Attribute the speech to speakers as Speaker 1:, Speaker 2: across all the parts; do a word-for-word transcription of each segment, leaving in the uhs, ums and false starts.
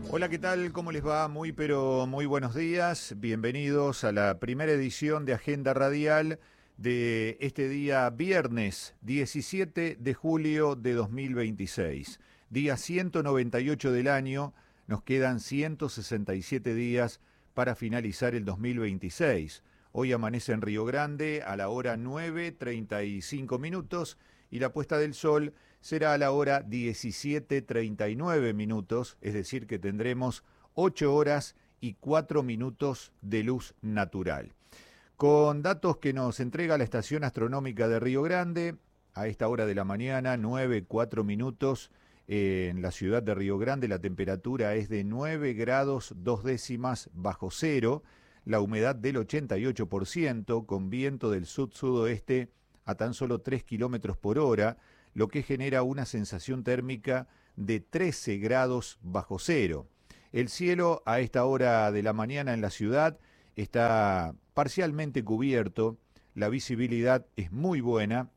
Speaker 1: Hola, ¿qué tal? ¿Cómo les va? Muy, pero muy buenos días. Bienvenidos a la primera edición de Agenda Radial de este día viernes diecisiete de julio de dos mil veintiséis. Día ciento noventa y ocho del año. Nos quedan ciento sesenta y siete días para finalizar el dos mil veintiséis. Hoy amanece en Río Grande a la hora nueve treinta y cinco minutos y la puesta del sol será a la hora diecisiete treinta y nueve minutos, es decir que tendremos ocho horas y cuatro minutos de luz natural. Con datos que nos entrega la Estación Astronómica de Río Grande, a esta hora de la mañana, nueve cuatro minutos, eh, en la ciudad de Río Grande la temperatura es de nueve grados dos décimas bajo cero, la humedad del ochenta y ocho por ciento, con viento del sud-sudoeste a tan solo tres kilómetros por hora, lo que genera una sensación térmica de trece grados bajo cero. El cielo a esta hora de la mañana en la ciudad está parcialmente cubierto, la visibilidad es muy buena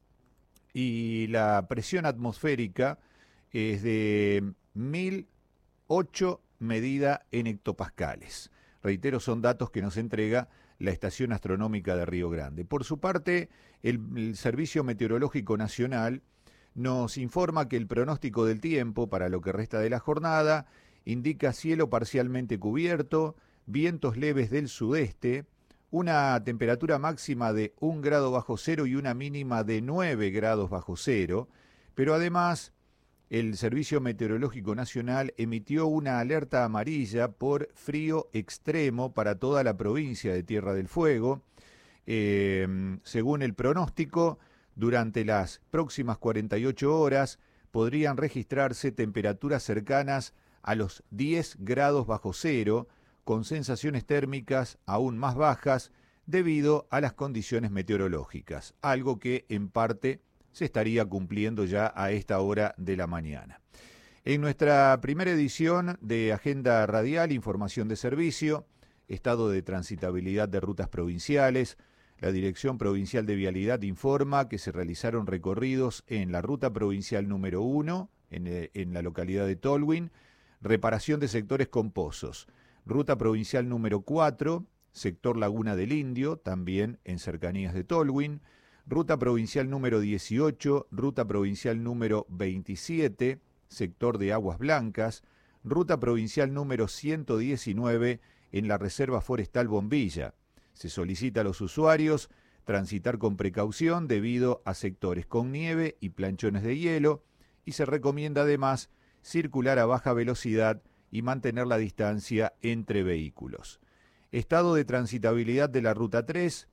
Speaker 1: y la presión atmosférica es de mil ocho medida en hectopascales. Reitero, son datos que nos entrega la Estación Astronómica de Río Grande. Por su parte, el, el Servicio Meteorológico Nacional nos informa que el pronóstico del tiempo para lo que resta de la jornada indica cielo parcialmente cubierto, vientos leves del sudeste, una temperatura máxima de un grado bajo cero y una mínima de nueve grados bajo cero, pero además el Servicio Meteorológico Nacional emitió una alerta amarilla por frío extremo para toda la provincia de Tierra del Fuego. Eh, según el pronóstico, durante las próximas cuarenta y ocho horas podrían registrarse temperaturas cercanas a los diez grados bajo cero, con sensaciones térmicas aún más bajas debido a las condiciones meteorológicas, algo que en parte se estaría cumpliendo ya a esta hora de la mañana. En nuestra primera edición de Agenda Radial, información de servicio, estado de transitabilidad de rutas provinciales, la Dirección Provincial de Vialidad informa que se realizaron recorridos en la ruta provincial número uno, en, en la localidad de Tolwyn, reparación de sectores con pozos. Ruta provincial número cuatro, sector Laguna del Indio, también en cercanías de Tolwyn. Ruta provincial número dieciocho, ruta provincial número veintisiete, sector de Aguas Blancas, ruta provincial número ciento diecinueve en la Reserva Forestal Bombilla. Se solicita a los usuarios transitar con precaución debido a sectores con nieve y planchones de hielo y se recomienda además circular a baja velocidad y mantener la distancia entre vehículos. Estado de transitabilidad de la ruta tres,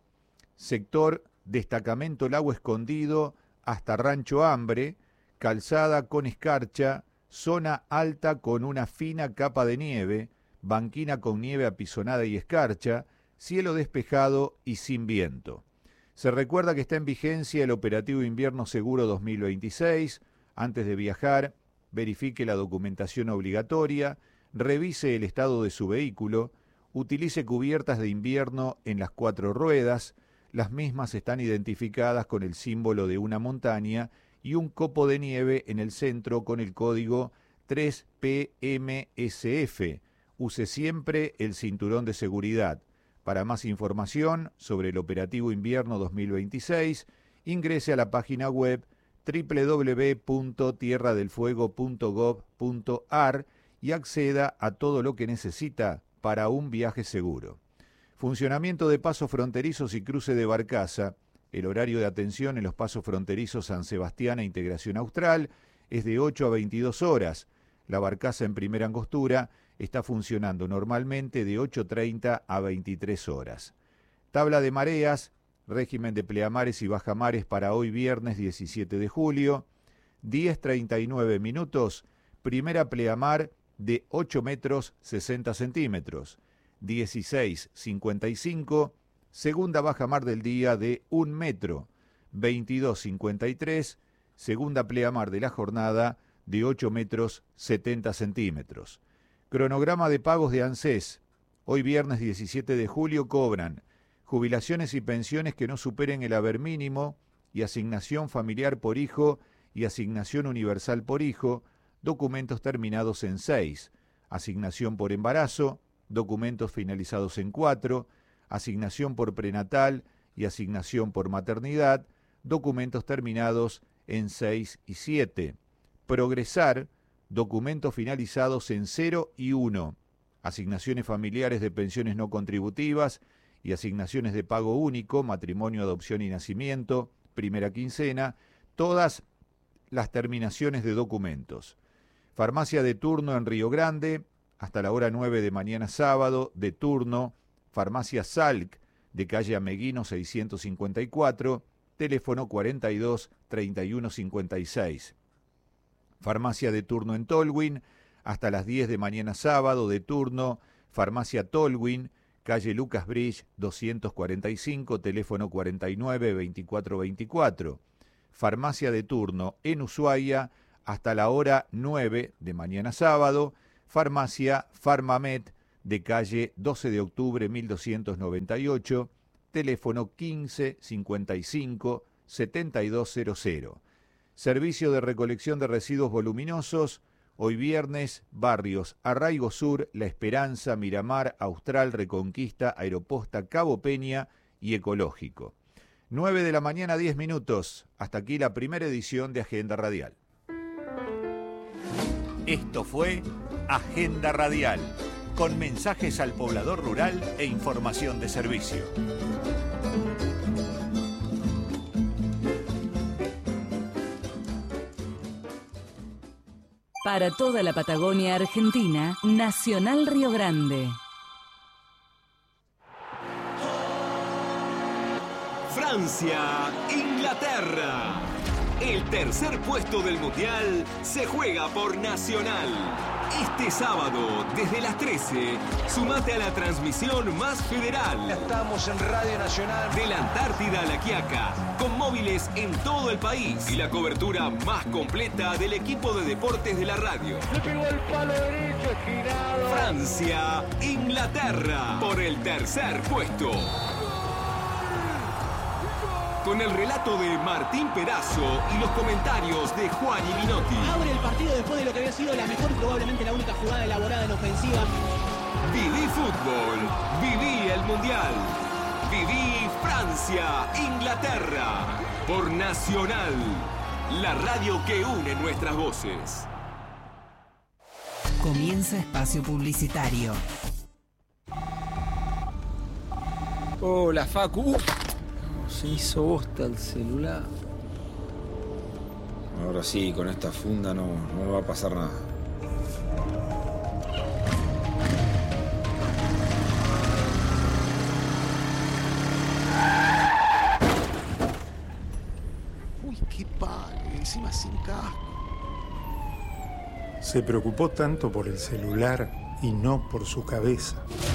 Speaker 1: sector Destacamento Lago Escondido hasta Rancho Hambre, calzada con escarcha, zona alta con una fina capa de nieve, banquina con nieve apisonada y escarcha, cielo despejado y sin viento. Se recuerda que está en vigencia el operativo Invierno Seguro dos mil veintiséis. Antes de viajar, verifique la documentación obligatoria, revise el estado de su vehículo, utilice cubiertas de invierno en las cuatro ruedas. Las mismas están identificadas con el símbolo de una montaña y un copo de nieve en el centro con el código tres P M S F. Use siempre el cinturón de seguridad. Para más información sobre el operativo invierno dos mil veintiséis, ingrese a la página web doble u doble u doble u punto tierra del fuego punto gov punto ar y acceda a todo lo que necesita para un viaje seguro. Funcionamiento de pasos fronterizos y cruce de barcaza. El horario de atención en los pasos fronterizos San Sebastián e Integración Austral es de ocho a veintidós horas. La barcaza en primera angostura está funcionando normalmente de ocho treinta a veintitrés horas. Tabla de mareas, régimen de pleamares y bajamares para hoy viernes diecisiete de julio. diez treinta y nueve minutos, primera pleamar de ocho metros sesenta centímetros. dieciséis cincuenta y cinco, segunda bajamar del día de un metro. veintidós cincuenta y tres, segunda pleamar de la jornada de ocho metros setenta centímetros. Cronograma de pagos de ANSES. Hoy viernes diecisiete de julio cobran jubilaciones y pensiones que no superen el haber mínimo y asignación familiar por hijo y asignación universal por hijo, documentos terminados en seis. asignación por embarazo, documentos finalizados en cuatro, asignación por prenatal y asignación por maternidad, documentos terminados en seis y siete. Progresar, documentos finalizados en cero y uno. Asignaciones familiares de pensiones no contributivas y asignaciones de pago único, matrimonio, adopción y nacimiento, primera quincena, todas las terminaciones de documentos. Farmacia de turno en Río Grande, hasta la hora nueve de mañana sábado, de turno. Farmacia Salc, de calle Ameguino seiscientos cincuenta y cuatro, teléfono cuarenta y dos, treinta y uno, cincuenta y seis. Farmacia de turno en Tolwyn, hasta las diez de mañana sábado, de turno. Farmacia Tolwyn, calle Lucas Bridge doscientos cuarenta y cinco, teléfono cuarenta y nueve, veinticuatro veinticuatro. Farmacia de turno en Ushuaia, hasta la hora nueve de mañana sábado. Farmacia Farmamed, de calle doce de octubre mil doscientos noventa y ocho, teléfono quince, cincuenta y cinco, setenta y dos cero cero. Servicio de recolección de residuos voluminosos, hoy viernes, barrios Arraigo Sur, La Esperanza, Miramar, Austral, Reconquista, Aeroposta, Cabo Peña y Ecológico. nueve de la mañana, diez minutos. Hasta aquí la primera edición de Agenda Radial. Esto fue Agenda Radial, con mensajes al poblador rural e información de servicio.
Speaker 2: Para toda la Patagonia Argentina, Nacional Río Grande.
Speaker 3: Francia, Inglaterra. El tercer puesto del Mundial se juega por Nacional. Este sábado, desde las trece, sumate a la transmisión más federal.
Speaker 4: Estamos en Radio Nacional.
Speaker 3: De la Antártida a La Quiaca, con móviles en todo el país y la cobertura más completa del equipo de deportes de la radio.
Speaker 4: Le pegó el palo derecho, esquinado.
Speaker 3: Francia, Inglaterra, por el tercer puesto. Con el relato de Martín Perazo y los comentarios de Juan y Minotti.
Speaker 5: Abre el partido después de lo que había sido la mejor y probablemente la única jugada elaborada en ofensiva.
Speaker 3: Viví fútbol, viví el Mundial, viví Francia, Inglaterra, por Nacional, la radio que une nuestras voces.
Speaker 2: Comienza espacio publicitario.
Speaker 6: Hola, Facu. Se hizo bosta el celular.
Speaker 7: Ahora sí, con esta funda no, no me va a pasar nada.
Speaker 8: Uy, qué palo, encima sin casco.
Speaker 9: Se preocupó tanto por el celular y no por su cabeza.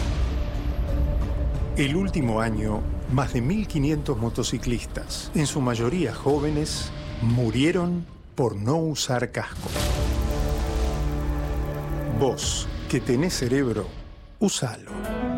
Speaker 9: El último año, más de mil quinientos motociclistas, en su mayoría jóvenes, murieron por no usar casco. Vos, que tenés cerebro, usalo.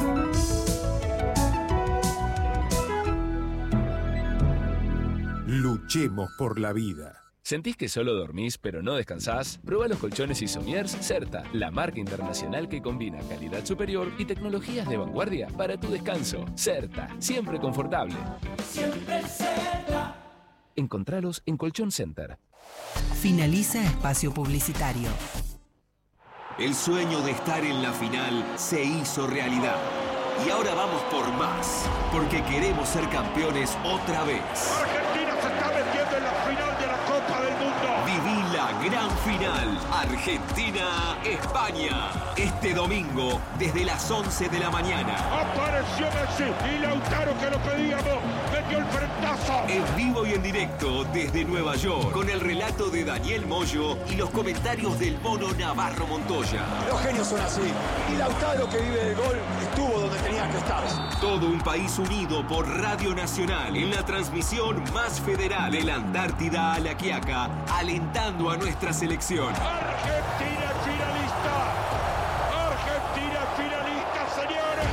Speaker 9: Luchemos por la vida.
Speaker 10: ¿Sentís que solo dormís pero no descansás? Prueba los colchones Isomiers Certa, la marca internacional que combina calidad superior y tecnologías de vanguardia para tu descanso. Certa, siempre confortable.
Speaker 11: Siempre Certa.
Speaker 10: Encontralos en Colchón Center.
Speaker 2: Finaliza espacio publicitario.
Speaker 3: El sueño de estar en la final se hizo realidad. Y ahora vamos por más, porque queremos ser campeones otra vez.
Speaker 4: Argentina se está metiendo en la final de la Copa del Mundo.
Speaker 3: Viví la gran final, Argentina-España. Este domingo, desde las once de la mañana.
Speaker 4: Apareció Messi y Lautaro, que lo pedíamos, metió el frentazo.
Speaker 3: En vivo y en directo desde Nueva York, con el relato de Daniel Moyo y los comentarios del Mono Navarro Montoya.
Speaker 4: Los genios son así. Y Lautaro, que vive del gol, estuvo donde tenía que estar.
Speaker 3: Todo un país unido por Radio Nacional en la transmisión más federal de la Antártida a La Quiaca, alentando a nuestra selección.
Speaker 4: Argentina finalista. Argentina finalista, señores.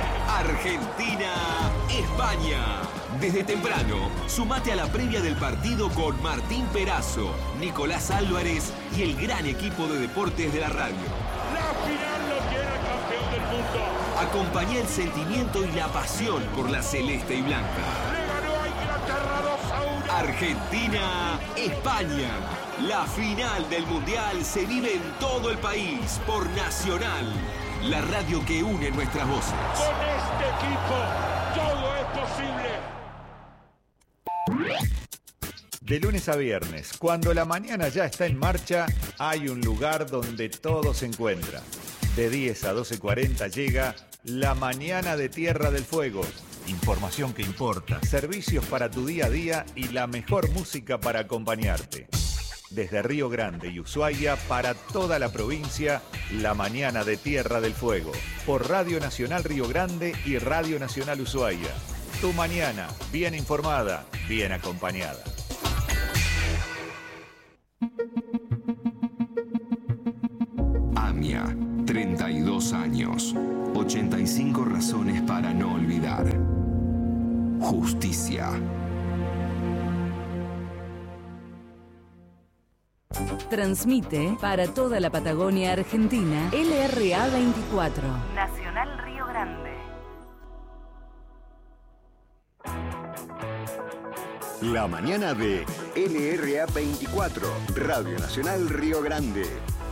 Speaker 3: Argentina-España. Desde temprano, sumate a la previa del partido con Martín Perazo, Nicolás Álvarez y el gran equipo de deportes de la radio.
Speaker 4: La final lo tiene el campeón del mundo.
Speaker 3: Acompañá el sentimiento y la pasión por la celeste y blanca.
Speaker 4: Le ganó a Inglaterra dos a uno.
Speaker 3: Argentina, España. La final del Mundial se vive en todo el país por Nacional, la radio que une nuestras voces.
Speaker 4: Con este equipo todo es posible.
Speaker 1: De lunes a viernes, cuando la mañana ya está en marcha, hay un lugar donde todo se encuentra. De diez a doce cuarenta llega La Mañana de Tierra del Fuego. Información que importa, servicios para tu día a día y la mejor música para acompañarte. Desde Río Grande y Ushuaia para toda la provincia, La Mañana de Tierra del Fuego. Por Radio Nacional Río Grande y Radio Nacional Ushuaia. Tu mañana, bien informada, bien acompañada.
Speaker 3: AMIA, treinta y dos años, ochenta y cinco razones para no olvidar. Justicia.
Speaker 2: Transmite para toda la Patagonia Argentina L R A veinticuatro. Nacional Río Grande.
Speaker 12: La mañana de L R A veinticuatro, Radio Nacional Río Grande.